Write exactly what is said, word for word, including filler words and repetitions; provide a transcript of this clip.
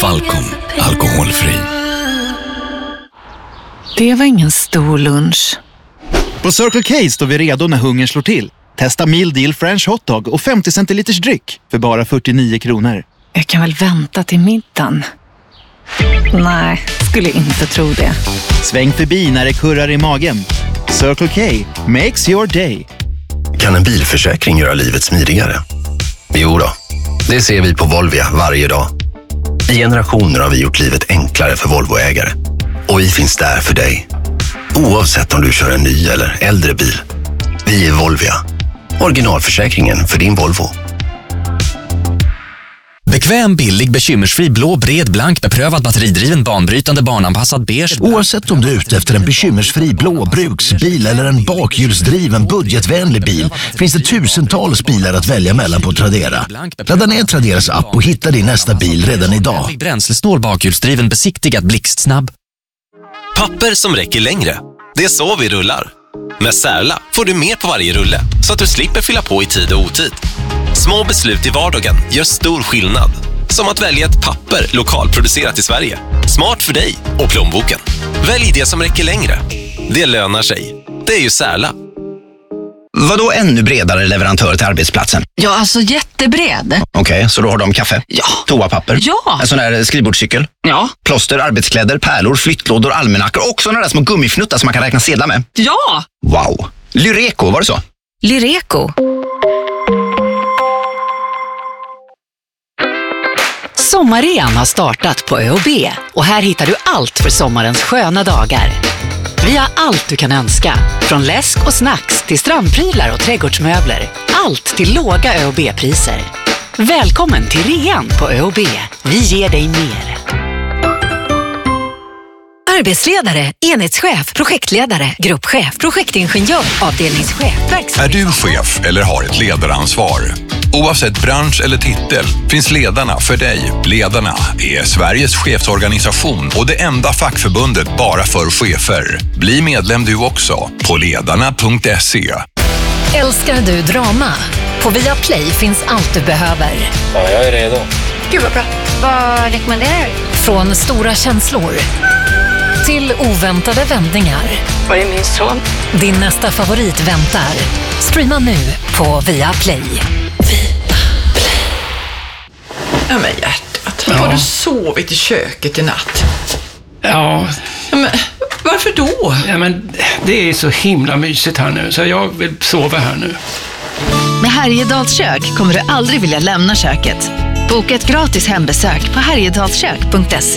Falcon. Alkoholfri. Det var ingen stor lunch. På Circle K står vi redo när hungern slår till. Testa Meal Deal French Hotdog och femtio centiliters dryck för bara fyrtionio kronor. Jag kan väl vänta till middagen. Nej, skulle inte tro det. Sväng förbi när det kurrar i magen. Circle K makes your day. Kan en bilförsäkring göra livet smidigare? Jo då, det ser vi på Volvia varje dag. I generationer har vi gjort livet enklare för Volvoägare. Och vi finns där för dig. Oavsett om du kör en ny eller äldre bil. Vi är Volvia. Originalförsäkringen för din Volvo. Bekväm, billig, bekymmersfri, blå, bred, blank, beprövad, batteridriven, banbrytande, barnanpassad, beige. Oavsett om du är ute efter en bekymmersfri blå bruksbil eller en bakhjulsdriven, budgetvänlig bil finns det tusentals bilar att välja mellan på Tradera. Ladda ner Traderas app och hitta din nästa bil redan idag. Bränslesnål, bakhjulsdriven, besiktigad, blixtsnabb. Papper som räcker längre. Det är så vi rullar. Med Särla får du mer på varje rulle så att du slipper fylla på i tid och otid. Små beslut i vardagen gör stor skillnad. Som att välja ett papper lokalproducerat i Sverige. Smart för dig och plånboken. Välj det som räcker längre. Det lönar sig. Det är ju Särla. Vadå ännu bredare leverantör till arbetsplatsen? Ja, alltså jättebred. Okej, okay, så då har de kaffe? Ja. Toapapper? Ja. En sån här skrivbordscykel? Ja. Plåster, arbetskläder, pärlor, flyttlådor, almanackor och såna där små gummifnuttar som man kan räkna sedlar med? Ja! Wow. Lyreco, var det så? Lyreco. Sommaren har startat på Ö och B och här hittar du allt för sommarens sköna dagar. Vi har allt du kan önska, från läsk och snacks till strandprylar och trädgårdsmöbler. Allt till låga Ö och B-priser. Välkommen till rean på Ö och B. Vi ger dig mer. Arbetsledare, enhetschef, projektledare, gruppchef, projektingenjör, avdelningschef, verksamhet. Är du chef eller har ett ledaransvar? Oavsett bransch eller titel finns Ledarna för dig. Ledarna är Sveriges chefsorganisation och det enda fackförbundet bara för chefer. Bli medlem du också på ledarna punkt se. Älskar du drama? På Viaplay finns allt du behöver. Ja, jag är redo. Gud vad bra. Vad rekommenderar du? Från stora känslor till oväntade vändningar. Var är min son? Din nästa favorit väntar. Streama nu på Viaplay. Viaplay. Ja men hjärtat, Ja. har du sovit i köket i natt? Ja. Ja men varför då? Ja, men det är så himla mysigt här nu, så jag vill sova här nu. Med Härjedals kök kommer du aldrig vilja lämna köket. Boka ett gratis hembesök på härjedalskök punkt se.